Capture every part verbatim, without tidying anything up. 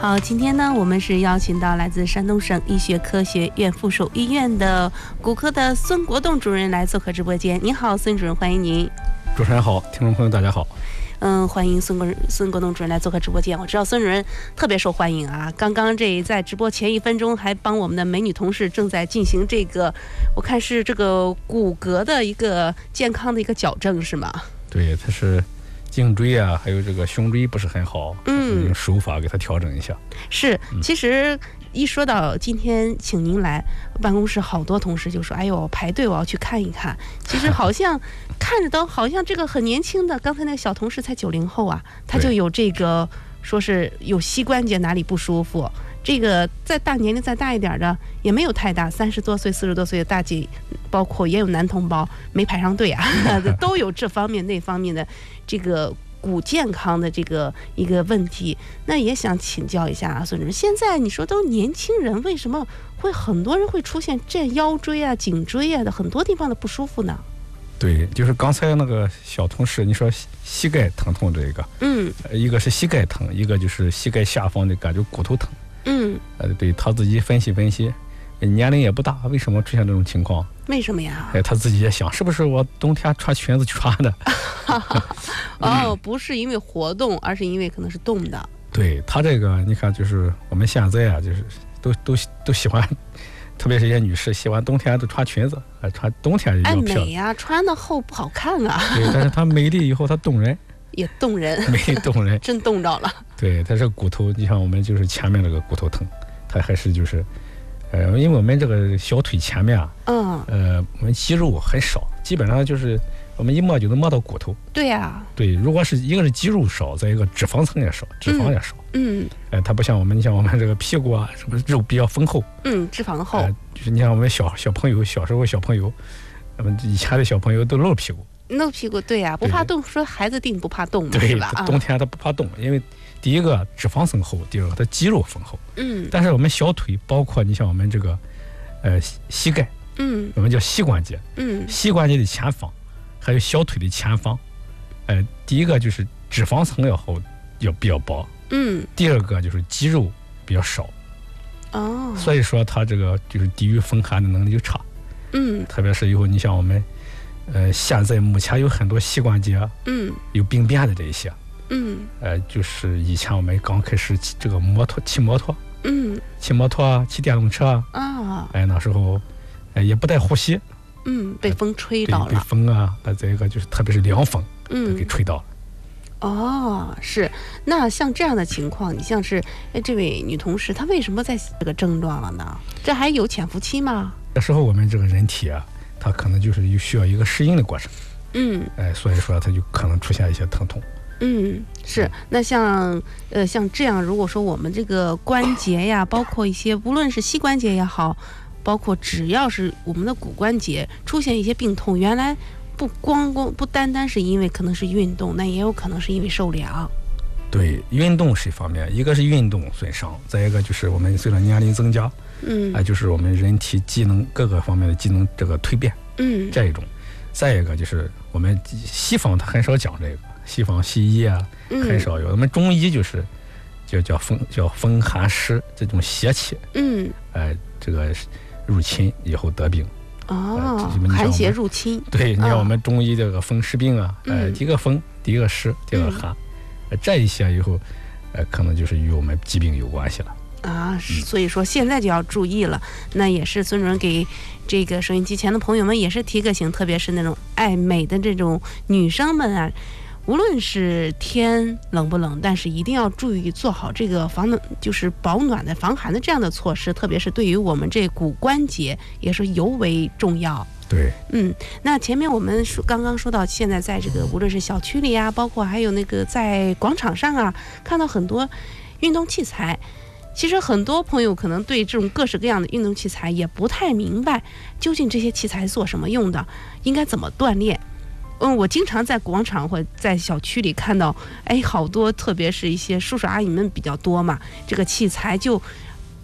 好，今天呢，我们是邀请到来自山东省医学科学院附属医院的骨科的孙国栋主任来做客直播间。您好，孙主任，欢迎您。 主持人好，听众朋友大家好。 嗯，欢迎孙国孙国栋主任来做客直播间。我知道孙主任特别受欢迎啊，刚刚这在直播前一分钟还帮我们的美女同事正在进行这个，我看是这个骨骼的一个健康的一个矫正，是吗？ 对，它是颈椎啊，还有这个胸椎不是很好， 嗯， 用手法给它调整一下。 是，其实一说到今天请您来办公室，好多同事就说：“哎呦，排队我要去看一看。”其实好像看着都好像这个很年轻的，刚才那个小同事才九零后啊，他就有这个说是有膝关节哪里不舒服。这个再大年龄再大一点的也没有太大，三十多岁、四十多岁的大姐，包括也有男同胞没排上队啊，都有这方面那方面的这个骨健康的这个一个问题。那也想请教一下啊，孙主任，现在你说都年轻人，为什么会很多人会出现这腰椎啊、颈椎啊的很多地方的不舒服呢？ 对，就是刚才那个小同事，你说膝盖疼痛这个， 嗯， 一个是膝盖疼，一个就是膝盖下方的感觉骨头疼。 嗯，呃， 对他自己分析分析，年龄也不大，为什么出现这种情况？ 为什么呀？ 哎，他自己也想，是不是我冬天穿裙子穿的？ 哦，不是因为活动，而是因为可能是冻的。 对他这个，你看，就是我们现在啊，就是都都都喜欢，特别是一些女士喜欢冬天都穿裙子，啊，穿冬天也爱要漂亮。 美呀、啊，穿的厚不好看啊。 对，但是它美丽以后，它动人。 也动人， 美丽动人， 真冻着了。 对，它是骨头，你像我们就是前面这个骨头疼，它还是就是，呃，因为我们这个小腿前面啊， 嗯， 呃，我们肌肉很少，基本上就是我们一摸就能摸到骨头。 对呀、啊， 对，如果是一个是肌肉少，再一个脂肪层也少，脂肪也少。 嗯， 哎、呃，它不像我们，你像我们这个屁股啊，什么肉比较丰厚。 嗯，脂肪厚。 呃、就是你像我们小小朋友，小时候小朋友，我们以前的小朋友都露屁股。 露屁股，对呀、啊，不怕冻，说孩子定不怕冻嘛， 对， 是吧？ 冬天它不怕冻，因为第一个脂肪层厚，第二个它肌肉丰厚。 嗯。但是我们小腿，包括你像我们这个，呃，膝盖， 嗯， 我们叫膝关节， 嗯， 膝关节的前方，还有小腿的前方，呃，第一个就是脂肪层要厚，要比较薄， 嗯， 第二个就是肌肉比较少， 哦， 所以说它这个就是抵御风寒的能力就差， 嗯， 特别是以后你像我们。呃，现在目前有很多膝关节， 嗯， 有病变的这一些， 嗯， 呃，就是以前我们刚开始骑这个摩托，骑摩托， 嗯， 骑摩托，骑电动车啊， 哎，那时候，哎，也不带呼吸， 嗯，被风吹到了， 被风啊，再一个就是特别是凉风， 嗯， 给吹到了。 哦，是，那像这样的情况，你像是哎这位女同事，她为什么在这个症状了呢？这还有潜伏期吗？ 这时候我们这个人体啊。它可能就是有需要一个适应的过程， 嗯， 哎，所以说它就可能出现一些疼痛。 嗯，是。那像呃像这样，如果说我们这个关节呀，包括一些无论是膝关节也好，包括只要是我们的骨关节出现一些病痛，原来不光光不单单是因为可能是运动，那也有可能是因为受凉。 对，运动是一方面，一个是运动损伤，再一个就是我们随着年龄增加。 嗯， 啊，就是我们人体机能各个方面的机能这个蜕变， 嗯， 这一种。再一个就是我们西方它很少讲这个，西方西医啊、嗯、很少有，我们中医就是就叫风叫风寒湿这种邪气， 嗯， 哎、呃，这个入侵以后得病。 哦，呃、寒邪入侵。 对，你看我们中医这个风湿病啊， 嗯、 呃，第一个风，第一个湿，第二个寒，呃、这一些以后，呃，可能就是与我们疾病有关系了。 啊，所以说现在就要注意了。那也是孙主任给这个收音机前的朋友们也是提个醒，特别是那种爱美的这种女生们啊，无论是天冷不冷，但是一定要注意做好这个防暖，就是保暖的、防寒的这样的措施，特别是对于我们这骨关节也是尤为重要。 对， 嗯，那前面我们说刚刚说到，现在在这个无论是小区里啊，包括还有那个在广场上啊，看到很多运动器材。其实很多朋友可能对这种各式各样的运动器材也不太明白，究竟这些器材做什么用的，应该怎么锻炼。嗯，我经常在广场或在小区里看到，哎，好多特别是一些叔叔阿姨们比较多嘛，这个器材就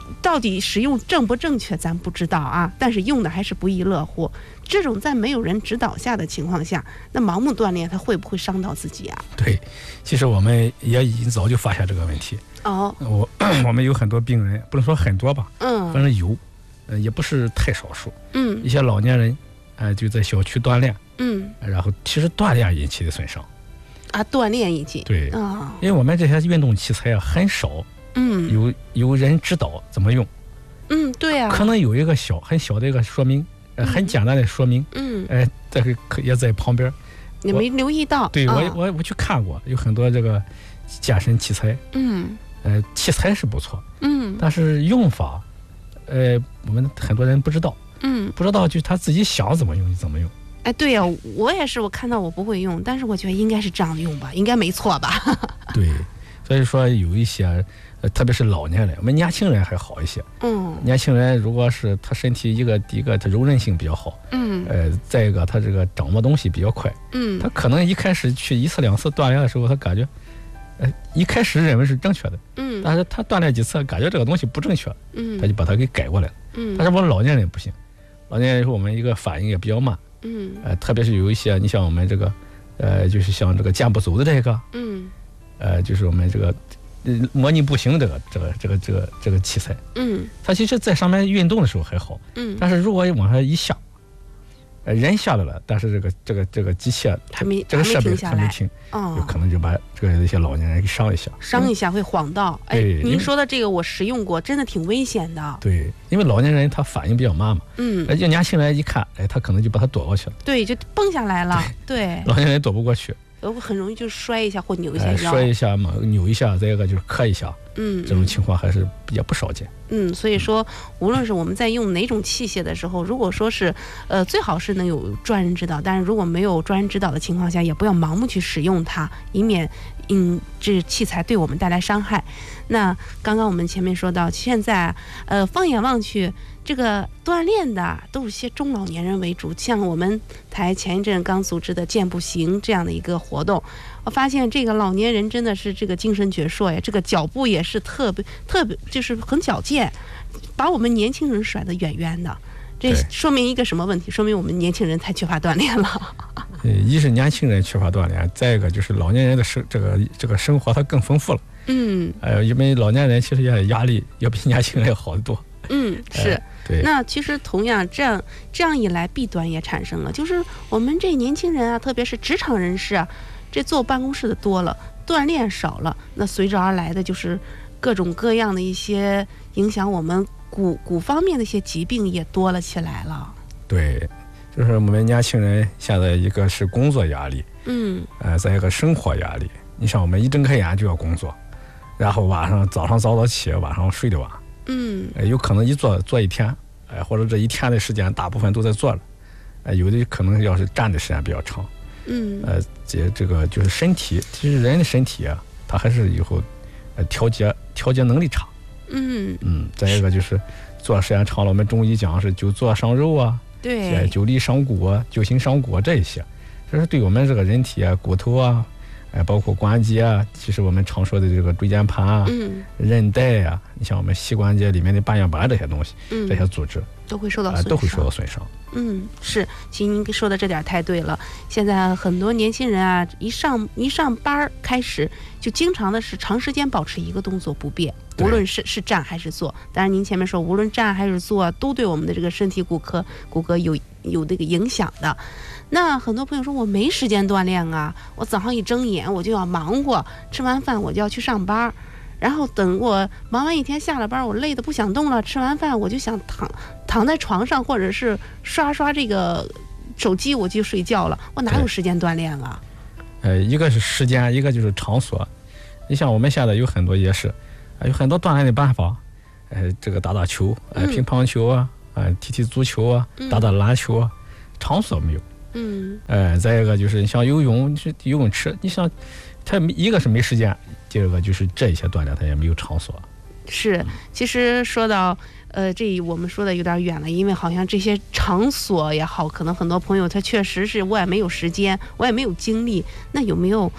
到底使用正不正确咱不知道啊，但是用的还是不亦乐乎。这种在没有人指导下的情况下，那盲目锻炼它会不会伤到自己啊？ 对，其实我们也已经早就发现这个问题。 哦， 我我们有很多病人，不能说很多吧， 嗯， 反正有，呃，也不是太少数。 嗯， 一些老年人，呃，就在小区锻炼， 嗯， 然后其实锻炼引起的损伤。 啊，锻炼引起。 对， 啊、哦， 因为我们这些运动器材啊很少， 嗯， 有有人指导怎么用。 嗯，对啊， 可能有一个小很小的一个说明，呃，很简单的说明， 嗯， 呃，这个可也在旁边， 你没留意到。 对， 啊、 我我我去看过，有很多这个健身器材， 嗯， 呃，器材是不错， 嗯， 但是用法，呃，我们很多人不知道， 嗯， 不知道就他自己想怎么用就怎么用。 哎，对呀、啊，我也是，我看到我不会用，但是我觉得应该是这样用吧，应该没错吧？ 对，所以说有一些，呃，特别是老年人，我们年轻人还好一些。 嗯， 年轻人如果是他身体一个第一个他柔韧性比较好， 嗯， 呃，再一个他这个掌握东西比较快， 嗯， 他可能一开始去一次两次锻炼的时候，他感觉，呃，一开始认为是正确的， 嗯， 但是他锻炼几次，感觉这个东西不正确， 嗯， 他就把它给改过来了。 嗯， 但是我老年人不行，老年人是我们一个反应也比较慢。 嗯， 呃，特别是有一些，你像我们这个，呃，就是像这个健步走的这个， 嗯， 呃，就是我们这个，呃，模拟步行这个这个这个这个这个器材， 嗯， 它其实在上面运动的时候还好， 嗯， 但是如果往上一下，呃，人下来了，但是这个这个这个机器还没这个设备还还没停， 哦， 有可能就把这个一些老年人给伤一下， 伤一下会晃到。哎， 对， 您说的这个我使用过，真的挺危险的。 对，因为老年人他反应比较慢嘛， 嗯， 而且年轻人一看，哎，他可能就把他躲过去了， 对，就蹦下来了，对， 老年人躲不过去。 呃，很容易就摔一下或扭一下腰， 哎、摔一下嘛，扭一下，再一个就是磕一下， 嗯， 这种情况还是也不少见。 嗯，所以说，无论是我们在用哪种器械的时候，如果说是，呃，最好是能有专人指导，但是如果没有专人指导的情况下，也不要盲目去使用它，以免嗯这器材对我们带来伤害。那刚刚我们前面说到，现在呃放眼望去，这个锻炼的都是些中老年人为主，像我们台前一阵刚组织的健步行这样的一个活动，我发现这个老年人真的是这个精神矍铄呀，这个脚步也是特别特别，就是很矫健，把我们年轻人甩得远远的。这说明一个什么问题？说明我们年轻人太缺乏锻炼了。 呃，一是年轻人缺乏锻炼，再一个就是老年人的生这个这个生活它更丰富了。 嗯， 呃，因为老年人其实也压力要比年轻人要好得多。 嗯，是。 呃对， 那其实同样这样这样一来，弊端也产生了，就是我们这年轻人啊，特别是职场人士啊，这坐办公室的多了，锻炼少了，那随之而来的就是各种各样的一些影响我们骨骨方面的一些疾病也多了起来了。 对，就是我们年轻人现在一个是工作压力， 嗯， 呃，再一个生活压力。你像我们一睁开眼就要工作，然后晚上早上早早起，晚上睡得晚。 嗯， 呃，有可能一坐坐一天，哎、呃，或者这一天的时间大部分都在坐了，呃，有的可能要是站的时间比较长， 嗯， 呃，这这个就是身体，其实人的身体啊，它还是以后，呃，调节调节能力差， 嗯嗯，再一个就是坐时间长了，我们中医讲是久坐伤肉啊， 对， 久立伤骨啊，久行伤骨啊这一些，这是对我们这个人体啊，骨头啊。哎，包括关节啊，其实我们常说的这个椎间盘啊、 嗯、 韧带啊，你像我们膝关节里面的半月板这些东西， 嗯、 这些组织都会受到损伤、 呃、都会受到损伤。 嗯，是，其实您说的这点太对了。现在很多年轻人啊，一上一上班开始，就经常的是长时间保持一个动作不变，无论是是站还是坐。当然，您前面说，无论站还是坐，都对我们的这个身体骨骼骨骼有有这个影响的。那很多朋友说，我没时间锻炼啊，我早上一睁眼我就要忙活，吃完饭我就要去上班，然后等我忙完一天下了班，我累得不想动了，吃完饭我就想躺躺在床上，或者是刷刷这个手机，我就睡觉了，我哪有时间锻炼啊？ 呃，一个是时间，一个就是场所。你像我们现在有很多也是，有很多锻炼的办法，呃，这个打打球，呃，乒乓球啊，呃，踢踢足球啊，打打篮球啊，场所没有。 嗯， 呃，再一个就是你像游泳，你是游泳池，你像它一个是没时间，第二个就是这一些锻炼它也没有场所。 是，其实说到呃，这我们说的有点远了，因为好像这些场所也好，可能很多朋友他确实是我也没有时间，我也没有精力，那有没有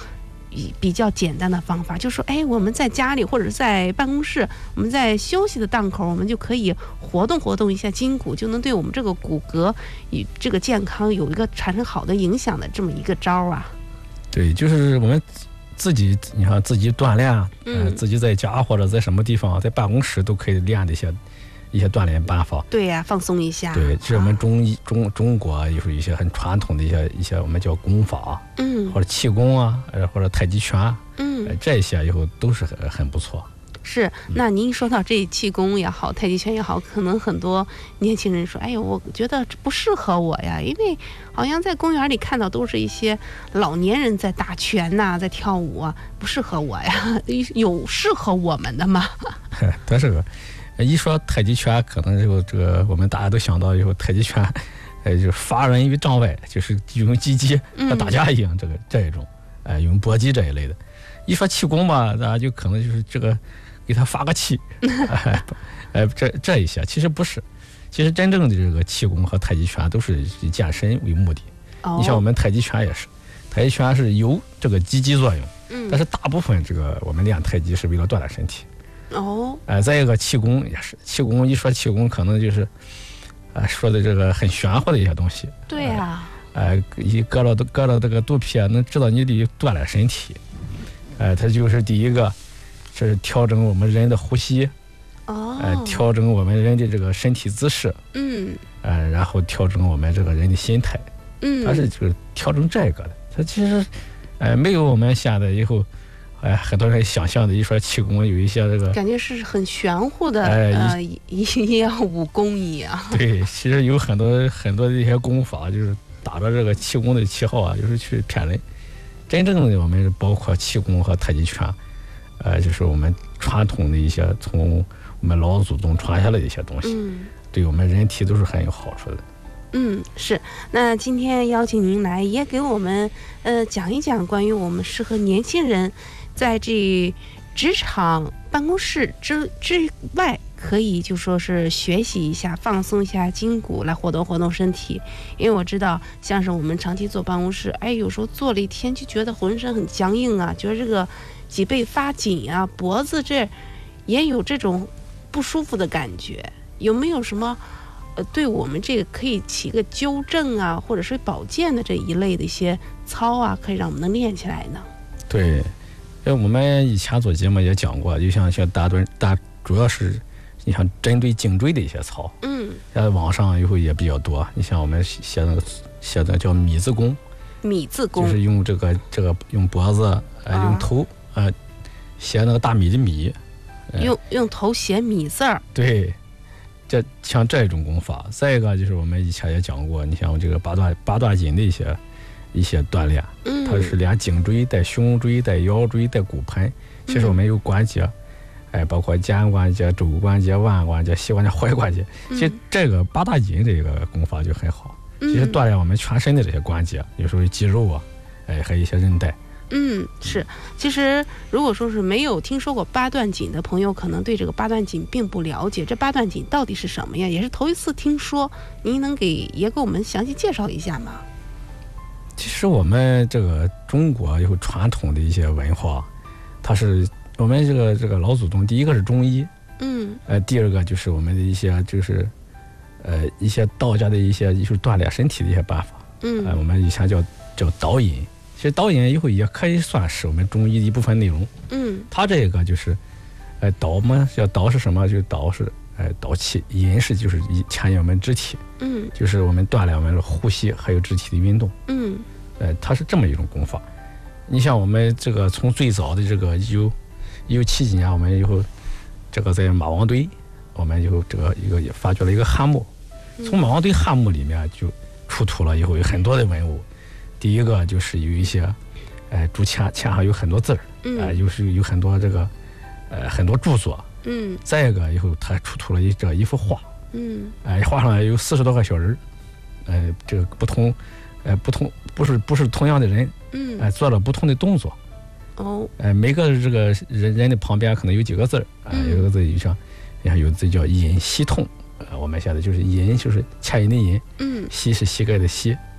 比较简单的方法，就说哎，我们在家里或者在办公室，我们在休息的档口，我们就可以活动活动一下筋骨，就能对我们这个骨骼与这个健康有一个产生好的影响的这么一个招啊。 对，就是我们自己，你看自己锻炼，嗯、呃，自己在家或者在什么地方，在办公室都可以练的一些一些锻炼办法。 对呀、啊，放松一下。 对，这是我们中医、啊、中中国有一些很传统的一些一些我们叫功法， 嗯， 或者气功啊，或者太极拳， 嗯， 呃、这些以后都是很很不错。 是，那您说到这气功也好，太极拳也好，可能很多年轻人说，哎呦，我觉得不适合我呀，因为好像在公园里看到都是一些老年人在打拳呐、啊，在跳舞啊，不适合我呀。有适合我们的吗？ 但是一说太极拳，可能就这个我们大家都想到以后太极拳，呃，就是罚人于帐外，就是用击击和打架一样，嗯、这个这一种，哎、呃，用搏击这一类的。一说气功吧，大家就可能就是这个。给他发个气，哎，哎，这这一些其实不是，其实真正的这个气功和太极拳都是以健身为目的。 哦、 你像我们太极拳也是，太极拳是有这个积极作用， 嗯， 但是大部分这个我们练太极是为了锻炼身体。 哦， 哎、呃，再一个气功也是，气功一说气功可能就是，啊、呃，说的这个很玄乎的一些东西。 对呀、啊。 哎、呃，一搁到搁到这个肚皮啊，能知道你得锻炼身体。哎、呃，它就是第一个。这是调整我们人的呼吸， 哦， 呃，调整我们人的这个身体姿势， 嗯， 呃，然后调整我们这个人的心态， 嗯， 它是就是调整这个的。它其实，呃，没有我们现在以后，哎、呃，很多人想象的一说气功有一些这个感觉是很玄乎的， 哎、呃， 呃，一样武功一样。 对，其实有很多很多的一些功法，就是打着这个气功的旗号啊，就是去骗人。真正的我们包括气功和太极拳。呃，就是我们传统的一些从我们老祖宗传下来的一些东西， 嗯， 对我们人体都是很有好处的。 嗯，是。那今天邀请您来，也给我们呃讲一讲关于我们适合年轻人在这职场、办公室之之外，可以就说是学习一下，放松一下筋骨，来活动活动身体。因为我知道，像是我们长期坐办公室，哎，有时候坐了一天就觉得浑身很僵硬啊，觉得这个。脊背发紧啊，脖子这也有这种不舒服的感觉，有没有什么呃对我们这个可以起个纠正啊，或者是保健的这一类的一些操啊，可以让我们能练起来呢？ 对，呃，我们以前做节目也讲过，就像像大蹲大，主要是你像针对颈椎的一些操， 嗯， 在网上以后也比较多。你像我们写那个写的叫米字功， 米字功就是用这个这个用脖子呃、啊、用头。呃，写那个大米的米， 呃、用用头写米字儿。 对，这像这种功法。再一个就是我们以前也讲过，你像这个八段八段锦的一些一些锻炼， 嗯， 它是连颈椎带胸椎带腰椎带骨盆。其实我们有关节，嗯、哎，包括肩关节、肘关节、腕关节、膝关节、踝关节。其实这个八段锦这个功法就很好， 嗯、 其实锻炼我们全身的这些关节，有时候肌肉啊，哎，还有一些韧带。 嗯，是。其实如果说是没有听说过八段锦的朋友，可能对这个八段锦并不了解。这八段锦到底是什么呀？也是头一次听说，您能给也给我们详细介绍一下吗？ 其实我们这个中国有传统的一些文化，它是我们这个这个老祖宗，第一个是中医， 嗯， 呃，第二个就是我们的一些就是呃一些道家的一些就是锻炼身体的一些办法， 嗯， 呃，我们以前叫叫导引。其实导引以后也可以算是我们中医的一部分内容。 嗯， 它这个就是，呃，导嘛，叫导是什么？就导是，呃，导气；引是就是牵引我们肢体。 嗯， 就是我们锻炼我们的呼吸还有肢体的运动。 嗯， 呃，它是这么一种功法。你像我们这个从最早的这个一九一九七几年，我们以后这个在马王堆，我们以后这个一个也发掘了一个汉墓。从马王堆汉墓里面就出土了以后有很多的文物。第一个就是有一些，哎、呃，竹签签上有很多字儿， 嗯， 呃，有时有很多这个，呃，很多著作， 嗯。 再一个以后，他出土了一这一幅画， 嗯， 哎、呃，画上有四十多个小人，呃，这个不同，呃，不同不是不是同样的人， 嗯， 哎、呃，做了不同的动作， 哦， 哎、呃，每个这个人人的旁边可能有几个字儿，啊、呃，有个字有像，你看有字叫引膝痛，呃，我们现在就是引就是牵引的引， 嗯， 膝是膝盖的膝。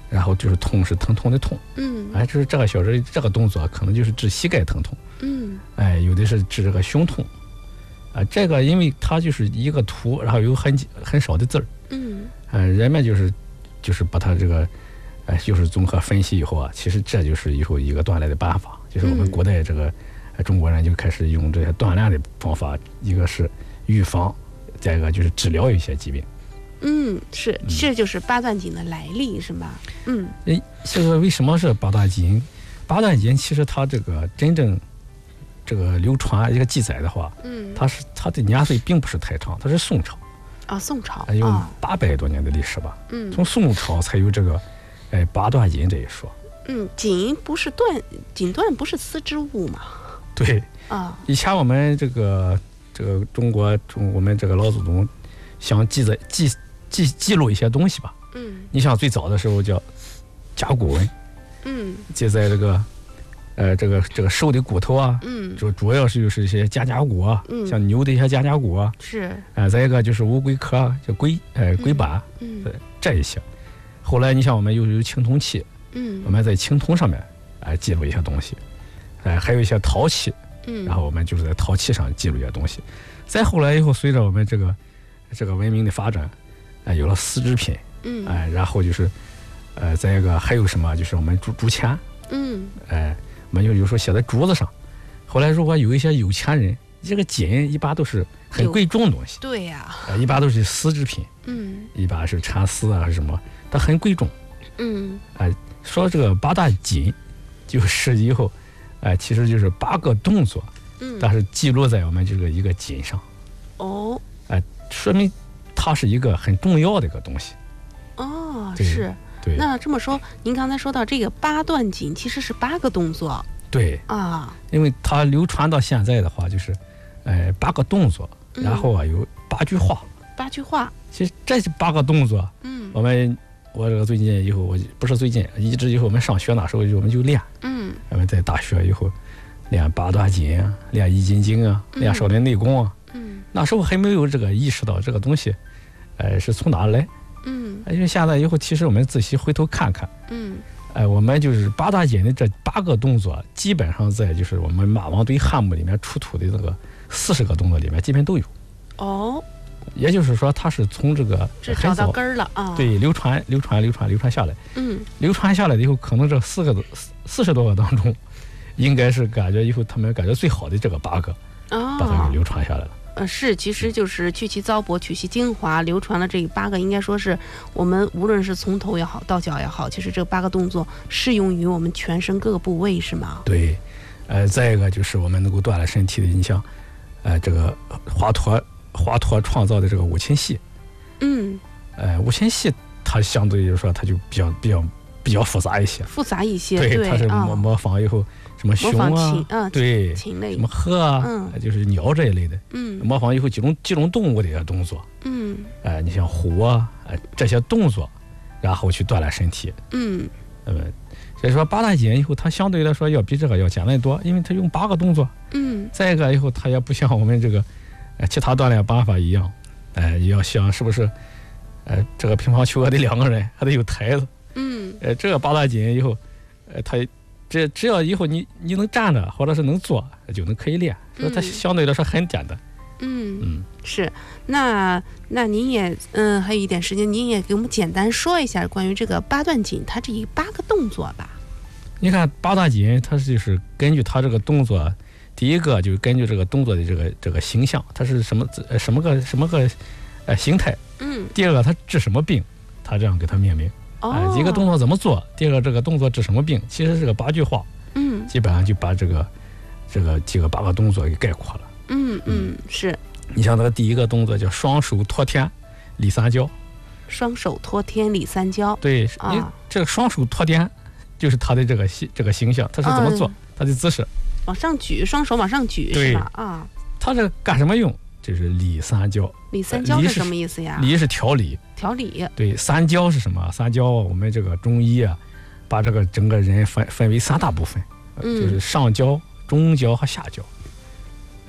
然后就是痛是疼痛的痛， 嗯， 哎，就是这个小人这个动作可能就是治膝盖疼痛， 嗯， 哎，有的是治这个胸痛，啊，这个因为它就是一个图，然后有很很少的字儿， 嗯， 呃，人们就是就是把它这个，呃，就是综合分析以后啊，其实这就是以后一个锻炼的办法，就是我们古代这个、呃、中国人就开始用这些锻炼的方法，一个是预防，再一个就是治疗一些疾病。 嗯，是，这就是八段锦的来历，是吗？嗯， 哎，这个为什么是八段锦？八段锦其实它这个真正这个流传一个记载的话， 嗯， 它是它的年岁并不是太长，它是宋朝。 啊，宋朝有啊， 八百多年的历史吧。 嗯， 从宋朝才有这个，哎，八段锦这一说。 嗯，锦不是缎，锦缎不是丝织物嘛？ 对。 啊， 以前我们这个这个中国中我们这个老祖宗想记载记记记录一些东西吧。 嗯。 你像最早的时候叫甲骨文。 嗯。 记载这个。呃，这个这个兽的骨头啊， 嗯， 就主要是就是一些肩胛骨啊， 嗯， 像牛的一些肩胛骨啊， 是， 啊、呃，再一个就是乌龟壳啊，叫龟，呃，龟板， 嗯， 呃，这一些。后来你像我们又有青铜器， 嗯， 我们在青铜上面，哎、呃，记录一些东西，哎、呃，还有一些陶器， 嗯， 然后我们就是在陶器上记录一些东西。再后来以后，随着我们这个这个文明的发展，哎、呃，有了丝织品， 嗯， 哎、呃，然后就是，呃，再一个还有什么，就是我们铸铸钱， 嗯， 哎、呃。我们就有时候写在竹子上，后来如果有一些有钱人，这个锦一般都是很贵重的东西， 对呀、 啊呃，一般都是丝织品， 嗯， 一般是蚕丝啊什么，它很贵重， 嗯， 哎、呃，说这个八段锦，就是以后，哎、呃，其实就是八个动作， 嗯， 但是记录在我们这个一个锦上， 哦， 哎、呃，说明它是一个很重要的一个东西， 哦，是。那这么说，您刚才说到这个八段锦，其实是八个动作。 对啊， 因为它流传到现在的话，就是，呃，八个动作，然后啊有八句话。 八句话。 其实这八个动作， 嗯， 我们我这个最近以后，我不是最近，一直以后我们上学那时候我们就练。 嗯， 我们在大学以后练八段锦啊，练易筋经啊，练少林内功啊。 嗯， 那时候还没有这个意识到这个东西，呃，是从哪来。 嗯， 因为现在以后，其实我们仔细回头看看， 嗯， 哎、呃，我们就是八段锦的这八个动作，基本上在就是我们马王堆汉墓里面出土的这个四十个动作里面，基本都有。 哦， 也就是说，它是从这个这找到根儿了啊。 对，流传、流传、流传、流传下来。 嗯， 流传下来的以后，可能这四个四十多个当中，应该是感觉以后他们感觉最好的这个八个， 哦， 把它给流传下来了。 呃，是，其实就是去其糟粕，取其精华，流传了这八个，应该说是我们无论是从头也好，到脚也好，其实这八个动作适用于我们全身各个部位，是吗？ 对，呃，再一个就是我们能够锻炼身体的，你像，呃，这个华佗华佗创造的这个五禽戏， 嗯， 呃，五禽戏它相对来说它就比较比较比较复杂一些， 复杂一些， 对， 对它是模模仿以后。什么熊啊， 啊对， 禽类， 什么鹤啊， 嗯， 就是鸟这一类的， 嗯， 模仿以后几种几种动物的一些动作， 嗯， 哎、呃，你像虎啊，哎、呃，这些动作，然后去锻炼身体， 嗯， 呃，所以说八段锦以后，它相对来说要比这个要简单多，因为它用八个动作， 嗯， 再一个以后，它也不像我们这个，呃，其他锻炼办法一样，哎、呃，要想是不是，呃，这个乒乓球还得两个人，还得有台子， 嗯， 呃，这个八段锦以后，呃，它。这只要以后你你能站着或者是能坐，就能可以练，所以它相对来说很简单。 嗯嗯， 是。那那您也嗯还有一点时间，您也给我们简单说一下关于这个八段锦它这一八个动作吧。 你看八段锦，它是就是根据它这个动作，第一个就是根据这个动作的这个这个形象，它是什么什么个什么个呃形态。 嗯。 第二个它治什么病，它这样给它命名。哎、 哦， 一个动作怎么做？第二个这个动作治什么病？其实这个八句话， 嗯， 基本上就把这个这个几个八个动作给概括了。 嗯嗯，是。 你像那个第一个动作叫双手托天理三焦， 双手托天理三焦。 对， 啊、 你这个双手托天就是他的这个这个形象，他是怎么做？他、嗯、的姿势往上举，双手往上举，是吧？啊， 他这干什么用？就是理三焦。 理三焦是什么意思呀？ 理是调理。 调理。 对，三焦是什么？三焦我们这个中医啊，把这个整个人分分为三大部分， 嗯、 就是上焦、中焦和下焦。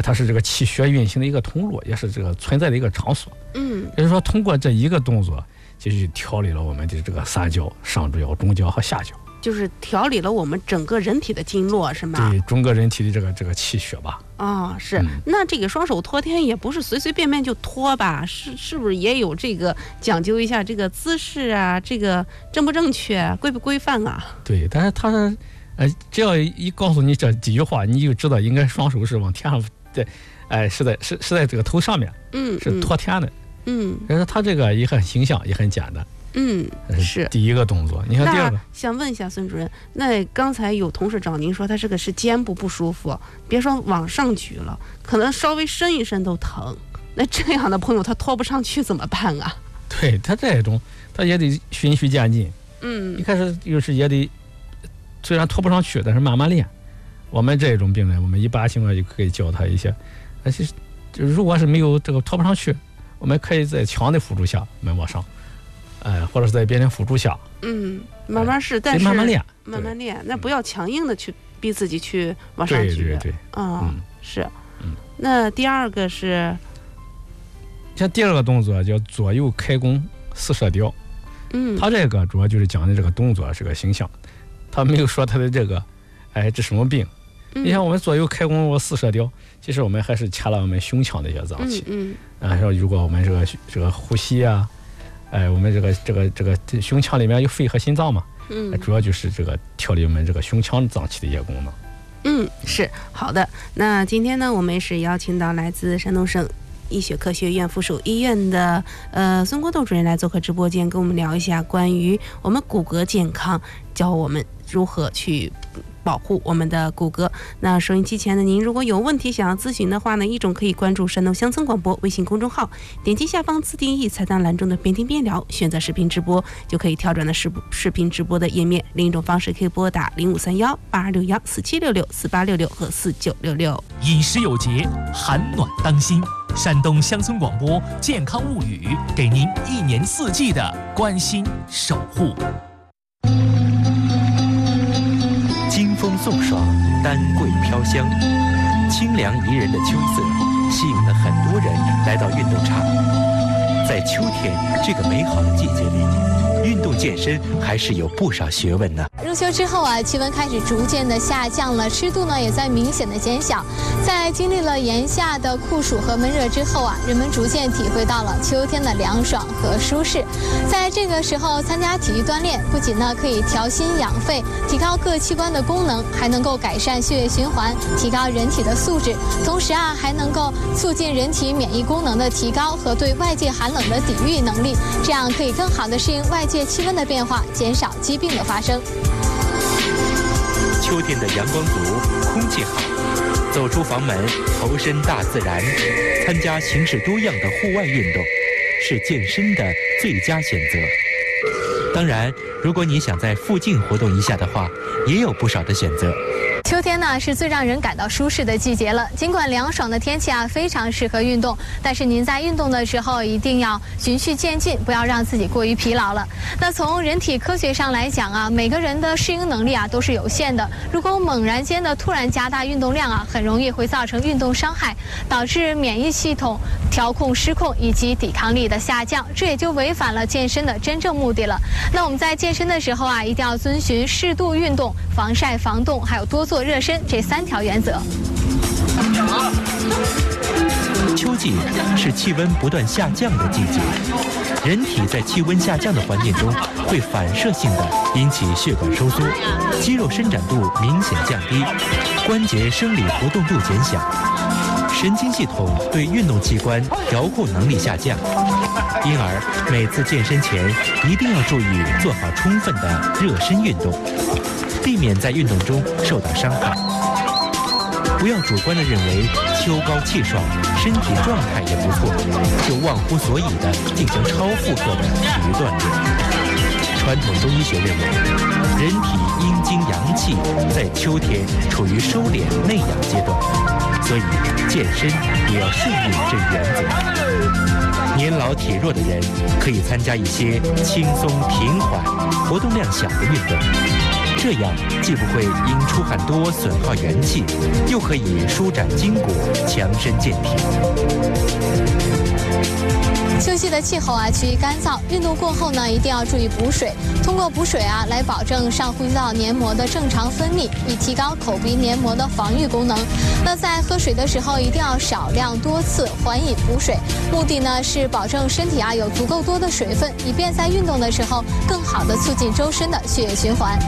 它是这个气血运行的一个通路，也是这个存在的一个场所。 嗯， 也就是说，通过这一个动作，就去调理了我们的这个三焦、上主腰、中焦和下焦， 就是调理了我们整个人体的经络，是吗？ 对，整个人体的这个这个气血吧。 啊、哦，是、 嗯。 那这个双手托天也不是随随便便就托吧？是是不是也有这个讲究一下这个姿势啊？这个正不正确、规不规范啊？ 对，但是他是，呃，只要一告诉你这几句话，你就知道应该双手是往天上，在，哎，是在是是在这个头上面， 嗯， 是托天的。 嗯， 但是他这个也很形象，也很简单。 嗯，是第一个动作。你看第二个， 想问一下孙主任，那刚才有同事找您说他这个是肩部不舒服，别说往上举了，可能稍微伸一伸都疼。那这样的朋友他拖不上去怎么办啊？ 对他这种，他也得循序渐进。 嗯， 一开始有时也得，虽然拖不上去，但是慢慢练。我们这种病人，我们一般情况就可以教他一些，而且如果是没有这个拖不上去，我们可以在强的辅助下，我们往上。哎，或者是在别人辅助下， 嗯，慢慢试，但是慢慢练， 慢慢练，那不要强硬的去逼自己去往上举， 对对对， 哦、嗯，是， 嗯， 那第二个是， 像第二个动作叫左右开弓四射雕， 嗯， 他这个主要就是讲的这个动作是个形象，他没有说他的这个，哎，这什么病？ 嗯、 你看我们左右开弓我四射雕，其实我们还是掐了我们胸腔的一些脏器， 嗯嗯，啊，说如果我们这个这个呼吸啊。哎，我们这个这个这个胸腔里面有肺和心脏嘛， 嗯， 主要就是这个调理我们这个胸腔脏器的一些功能。 嗯，是好的。那今天呢，我们是邀请到来自山东省医学科学院附属医院的呃孙国栋主任来做客直播间，跟我们聊一下关于我们骨骼健康，教我们如何去保护我们的骨骼。那收音机前的您，如果有问题想要咨询的话呢，一种可以关注山东乡村广播微信公众号，点击下方自定义菜单栏中的边听边聊，选择视频直播，就可以跳转到视视频直播的页面。另一种方式可以拨打零五三幺八二六幺四七六六四八六六和四九六六。 饮食有节，寒暖当心。山东乡村广播健康物语，给您一年四季的关心守护。 金风送爽，丹桂飘香，清凉宜人的秋色吸引了很多人来到运动场。在秋天这个美好的季节里，运动健身还是有不少学问呢。 入秋之后啊，气温开始逐渐的下降了，湿度呢也在明显的减小。在经历了炎夏的酷暑和闷热之后啊，人们逐渐体会到了秋天的凉爽和舒适。在这个时候参加体育锻炼，不仅呢可以调心养肺，提高各器官的功能，还能够改善血液循环，提高人体的素质，同时啊还能够促进人体免疫功能的提高和对外界寒冷的抵御能力，这样可以更好的适应外界气温的变化，减少疾病的发生。 秋天的阳光足，空气好，走出房门，投身大自然，参加形式多样的户外运动，是健身的最佳选择。当然，如果你想在附近活动一下的话，也有不少的选择。 秋天呢是最让人感到舒适的季节了。尽管凉爽的天气啊非常适合运动，但是您在运动的时候一定要循序渐进，不要让自己过于疲劳了。那从人体科学上来讲啊，每个人的适应能力啊都是有限的。如果猛然间的突然加大运动量啊，很容易会造成运动伤害，导致免疫系统调控失控以及抵抗力的下降，这也就违反了健身的真正目的了。那我们在健身的时候啊，一定要遵循适度运动、防晒防冻，还有多做热身这三条原则。 秋季是气温不断下降的季节，人体在气温下降的环境中会反射性的引起血管收缩，肌肉伸展度明显降低，关节生理活动度减小，神经系统对运动器官调控能力下降，因而每次健身前一定要注意做好充分的热身运动，避免在运动中受到伤害。不要主观地认为秋高气爽，身体状态也不错，就忘乎所以地进行超负荷的体育锻炼。传统中医学认为，人体阴经阳气在秋天处于收敛内养阶段，所以健身也要顺应这原则。年老体弱的人可以参加一些轻松平缓、活动量小的运动， 这样既不会因出汗多损耗元气，又可以舒展筋骨、强身健体。 秋季的气候啊趋于干燥，运动过后呢一定要注意补水，通过补水啊来保证上呼吸道黏膜的正常分泌，以提高口鼻黏膜的防御功能。那在喝水的时候一定要少量多次缓饮补水，目的呢是保证身体啊有足够多的水分，以便在运动的时候更好的促进周身的血液循环。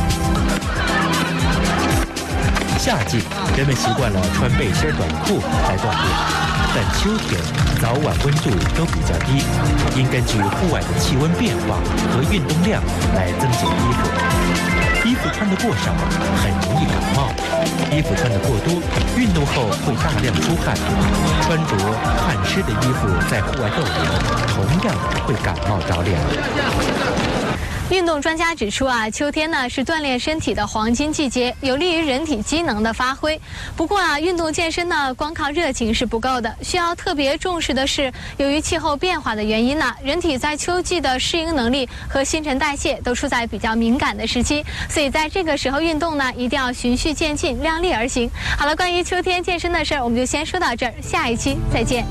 夏季人们习惯了穿背心短裤来锻炼，但秋天早晚温度都比较低，应根据户外的气温变化和运动量来增减衣服。衣服穿得过少很容易感冒，衣服穿得过多，运动后会大量出汗。穿着汗湿的衣服在户外逗留，同样会感冒着凉。 运动专家指出啊，秋天呢是锻炼身体的黄金季节，有利于人体机能的发挥。不过啊，运动健身呢，光靠热情是不够的，需要特别重视的是，由于气候变化的原因呢，人体在秋季的适应能力和新陈代谢都处在比较敏感的时期，所以在这个时候运动呢，一定要循序渐进，量力而行。好了，关于秋天健身的事儿，我们就先说到这儿，下一期再见。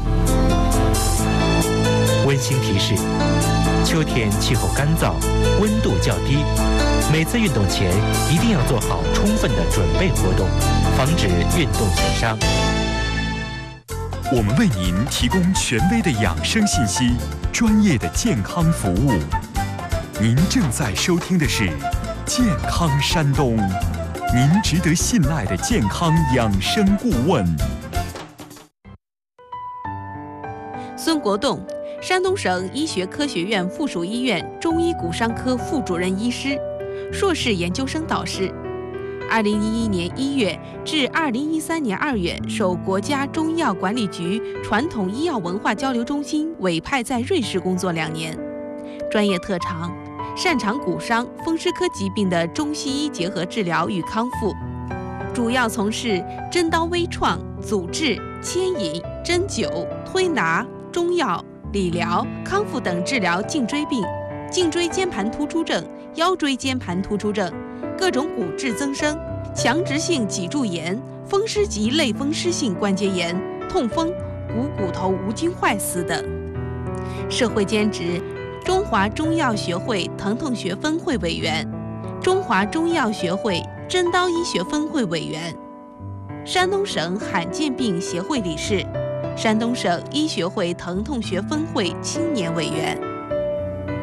温馨提示：秋天气候干燥，温度较低，每次运动前一定要做好充分的准备活动，防止运动损伤。 我们为您提供权威的养生信息，专业的健康服务。您正在收听的是《健康山东》，您值得信赖的健康养生顾问。 孙国栋，山东省医学科学院附属医院中医骨伤科副主任医师，硕士研究生导师。二零一一年一月至二零一三年二月，受国家中医药管理局传统医药文化交流中心委派在瑞士工作两年。专业特长，擅长骨伤、风湿科疾病的中西医结合治疗与康复，主要从事针刀微创、阻滞、牵引、针灸、推拿、中药、理疗、康复等治疗颈椎病、颈椎间盘突出症、腰椎间盘突出症、各种骨质增生、强直性脊柱炎、风湿及类风湿性关节炎、痛风、股骨头无菌坏死等。社会兼职：中华中药学会疼痛学分会委员，中华中药学会针刀医学分会委员，山东省罕见病协会理事，山东省医学会疼痛学分会青年委员。